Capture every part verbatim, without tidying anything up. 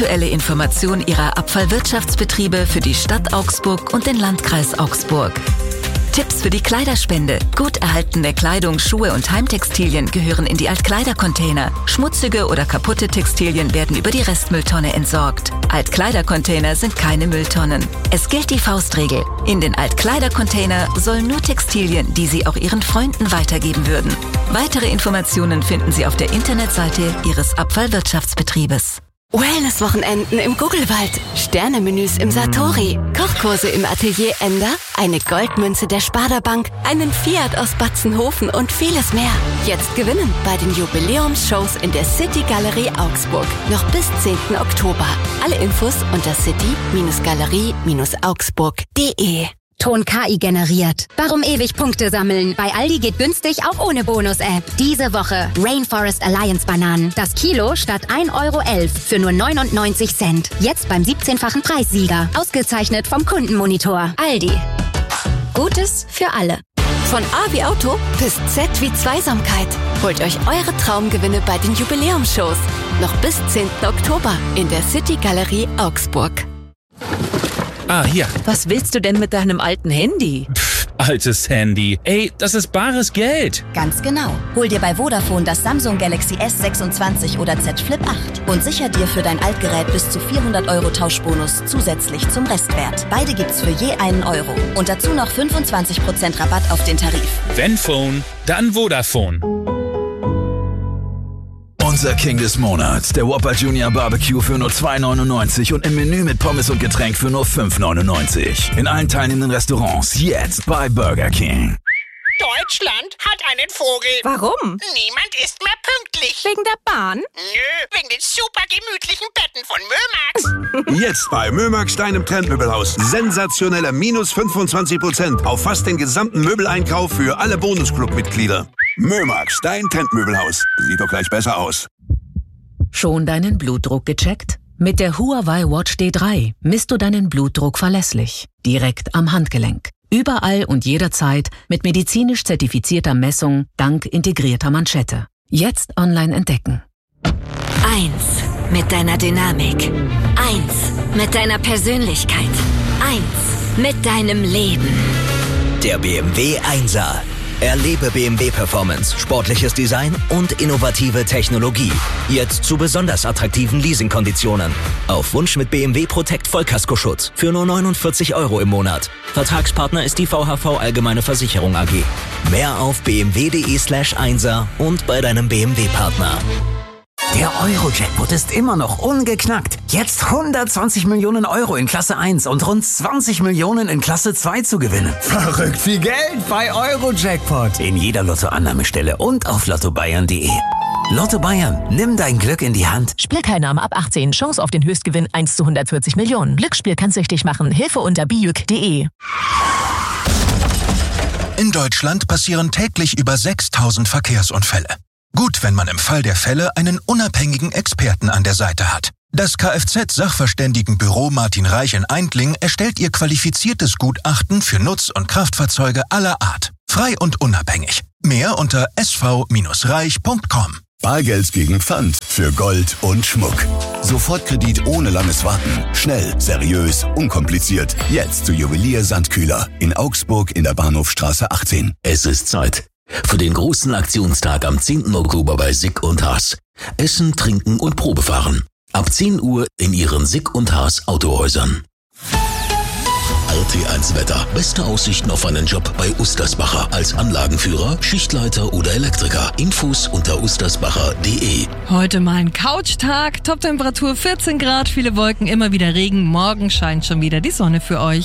Aktuelle Information ihrer Abfallwirtschaftsbetriebe für die Stadt Augsburg und den Landkreis Augsburg. Tipps für die Kleiderspende. Gut erhaltene Kleidung, Schuhe und Heimtextilien gehören in die Altkleidercontainer. Schmutzige oder kaputte Textilien werden über die Restmülltonne entsorgt. Altkleidercontainer sind keine Mülltonnen. Es gilt die Faustregel. In den Altkleidercontainer sollen nur Textilien, die Sie auch Ihren Freunden weitergeben würden. Weitere Informationen finden Sie auf der Internetseite Ihres Abfallwirtschaftsbetriebes. Wellness-Wochenenden im Guggelwald, Sternemenüs im Satori, Kochkurse im Atelier Ender, eine Goldmünze der Sparda Bank, einen Fiat aus Batzenhofen und vieles mehr. Jetzt gewinnen bei den Jubiläumsshows in der City Galerie Augsburg. Noch bis zehnten Oktober. Alle Infos unter city Galerie Augsburg punkt de. Ton K I generiert. Warum ewig Punkte sammeln? Bei Aldi geht günstig auch ohne Bonus-App. Diese Woche Rainforest Alliance Bananen. Das Kilo statt ein Euro elf für nur neunundneunzig Cent. Jetzt beim siebzehnfachen Preissieger. Ausgezeichnet vom Kundenmonitor. Aldi. Gutes für alle. Von A wie Auto bis Z wie Zweisamkeit. Holt euch eure Traumgewinne bei den Jubiläumsshows. Noch bis zehnten Oktober in der City Galerie Augsburg. Ah, hier. Was willst du denn mit deinem alten Handy? Pff, altes Handy. Ey, das ist bares Geld. Ganz genau. Hol dir bei Vodafone das Samsung Galaxy S sechsundzwanzig oder Z Flip acht und sicher dir für dein Altgerät bis zu vierhundert Euro Tauschbonus zusätzlich zum Restwert. Beide gibt's für je einen Euro. Und dazu noch fünfundzwanzig Prozent Rabatt auf den Tarif. Wenn Phone, dann Vodafone. Unser King des Monats, der Whopper Junior Barbecue für nur zwei neunundneunzig und im Menü mit Pommes und Getränk für nur fünf neunundneunzig. In allen teilnehmenden Restaurants jetzt bei Burger King. Deutschland hat einen Vogel. Warum? Niemand ist mehr pünktlich. Wegen der Bahn? Nö, wegen den super gemütlichen Betten von Mömax. Jetzt bei Mömax, deinem Trendmöbelhaus. Sensationelle minus fünfundzwanzig Prozent auf fast den gesamten Möbeleinkauf für alle Bonusclub-Mitglieder. Mömax, dein Trendmöbelhaus. Sieht doch gleich besser aus. Schon deinen Blutdruck gecheckt? Mit der Huawei Watch D drei misst du deinen Blutdruck verlässlich. Direkt am Handgelenk. Überall und jederzeit mit medizinisch zertifizierter Messung dank integrierter Manschette. Jetzt online entdecken. Eins mit deiner Dynamik. Eins mit deiner Persönlichkeit. Eins mit deinem Leben. Der B M W Einser. Erlebe B M W Performance, sportliches Design und innovative Technologie. Jetzt zu besonders attraktiven Leasingkonditionen. Auf Wunsch mit B M W Protect Vollkaskoschutz für nur neunundvierzig Euro im Monat. Vertragspartner ist die V H V Allgemeine Versicherung A G. Mehr auf bmw.de slash Einser und bei deinem B M W-Partner. Der Euro-Jackpot ist immer noch ungeknackt. Jetzt hundertzwanzig Millionen Euro in Klasse eins und rund zwanzig Millionen in Klasse zwei zu gewinnen. Verrückt viel Geld bei Euro-Jackpot. In jeder Lottoannahmestelle und auf lotto bayern punkt de. Lotto Bayern, nimm dein Glück in die Hand. Spielteilnahme ab achtzehn. Chance auf den Höchstgewinn eins zu hundertvierzig Millionen. Glücksspiel kann süchtig machen. Hilfe unter bijuk punkt de. In Deutschland passieren täglich über sechstausend Verkehrsunfälle. Gut, wenn man im Fall der Fälle einen unabhängigen Experten an der Seite hat. Das Kfz-Sachverständigenbüro Martin Reich in Eindling erstellt ihr qualifiziertes Gutachten für Nutz- und Kraftfahrzeuge aller Art. Frei und unabhängig. Mehr unter s v reich punkt com. Bargeld gegen Pfand für Gold und Schmuck. Sofortkredit ohne langes Warten. Schnell, seriös, unkompliziert. Jetzt zu Juwelier Sandkühler in Augsburg in der Bahnhofstraße achtzehn. Es ist Zeit für den großen Aktionstag am zehnten Oktober bei Sick und Haas. Essen, Trinken und Probefahren. Ab zehn Uhr in Ihren Sick und Haas Autohäusern. R T eins Wetter. Beste Aussichten auf einen Job bei Ustersbacher. Als Anlagenführer, Schichtleiter oder Elektriker. Infos unter ustersbacher punkt de. Heute mal ein Couchtag. Toptemperatur vierzehn Grad, viele Wolken, immer wieder Regen. Morgen scheint schon wieder die Sonne für euch.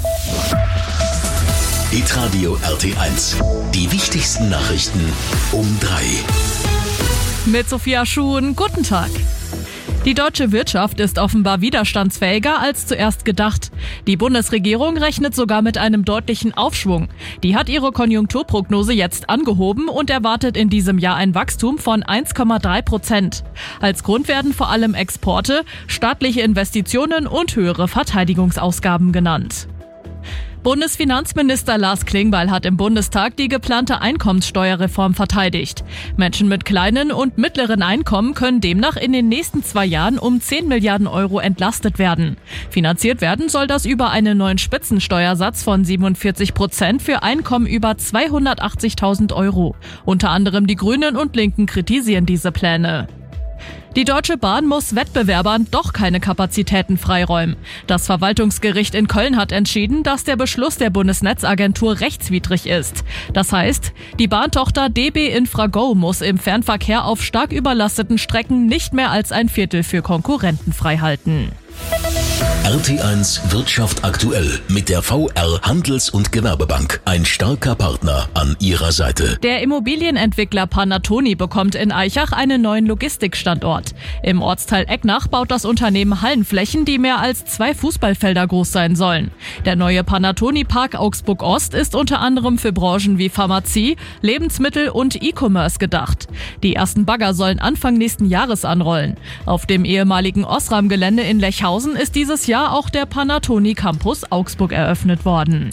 Hitradio R T eins. Die wichtigsten Nachrichten um drei. Mit Sophia Schuhn, guten Tag. Die deutsche Wirtschaft ist offenbar widerstandsfähiger als zuerst gedacht. Die Bundesregierung rechnet sogar mit einem deutlichen Aufschwung. Die hat ihre Konjunkturprognose jetzt angehoben und erwartet in diesem Jahr ein Wachstum von eins Komma drei Prozent. Als Grund werden vor allem Exporte, staatliche Investitionen und höhere Verteidigungsausgaben genannt. Bundesfinanzminister Lars Klingbeil hat im Bundestag die geplante Einkommenssteuerreform verteidigt. Menschen mit kleinen und mittleren Einkommen können demnach in den nächsten zwei Jahren um zehn Milliarden Euro entlastet werden. Finanziert werden soll das über einen neuen Spitzensteuersatz von siebenundvierzig Prozent für Einkommen über zweihundertachtzigtausend Euro. Unter anderem die Grünen und Linken kritisieren diese Pläne. Die Deutsche Bahn muss Wettbewerbern doch keine Kapazitäten freiräumen. Das Verwaltungsgericht in Köln hat entschieden, dass der Beschluss der Bundesnetzagentur rechtswidrig ist. Das heißt, die Bahntochter D B Infrago muss im Fernverkehr auf stark überlasteten Strecken nicht mehr als ein Viertel für Konkurrenten freihalten. R T eins Wirtschaft aktuell mit der V R Handels- und Gewerbebank. Ein starker Partner an ihrer Seite. Der Immobilienentwickler Panattoni bekommt in Aichach einen neuen Logistikstandort. Im Ortsteil Ecknach baut das Unternehmen Hallenflächen, die mehr als zwei Fußballfelder groß sein sollen. Der neue Panattoni Park Augsburg Ost ist unter anderem für Branchen wie Pharmazie, Lebensmittel und E-Commerce gedacht. Die ersten Bagger sollen Anfang nächsten Jahres anrollen. Auf dem ehemaligen Osram-Gelände in Lechhausen ist dieses Jahr auch der Panattoni Campus Augsburg eröffnet worden.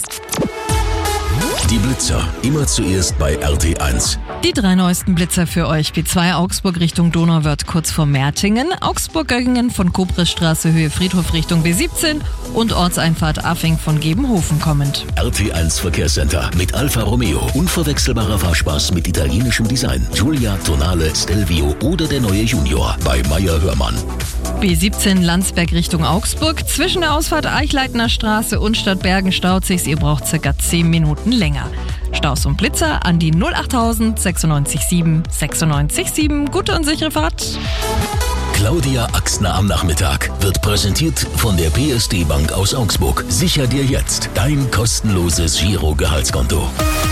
Die Blitzer, immer zuerst bei R T eins. Die drei neuesten Blitzer für euch. B zwei Augsburg Richtung Donauwörth kurz vor Mertingen, Augsburg-Göggingen von Kobriststraße Höhe Friedhof Richtung B siebzehn und Ortseinfahrt Affing von Gebenhofen kommend. R T eins Verkehrscenter mit Alfa Romeo. Unverwechselbarer Fahrspaß mit italienischem Design. Giulia, Tonale, Stelvio oder der neue Junior bei Meyer Hörmann. B siebzehn Landsberg Richtung Augsburg. Zwischen der Ausfahrt Eichleitner Straße und Stadtbergen staut sich's. Ihr braucht circa zehn Minuten länger. Staus und Blitzer an die null achttausend sechsundneunzig sieben sechsundneunzig sieben. Gute und sichere Fahrt. Claudia Axtner am Nachmittag wird präsentiert von der P S D Bank aus Augsburg. Sicher dir jetzt dein kostenloses Giro-Gehaltskonto.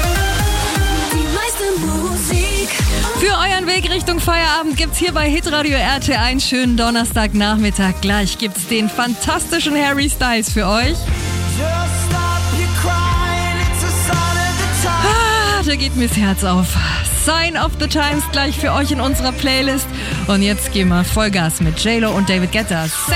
Für euren Weg Richtung Feierabend gibt's hier bei Hitradio R T eins schönen Donnerstagnachmittag. Gleich gibt's den fantastischen Harry Styles für euch. Ah, da geht mir's Herz auf. Sign of the Times gleich für euch in unserer Playlist. Und jetzt gehen wir Vollgas mit J-Lo und David Guetta.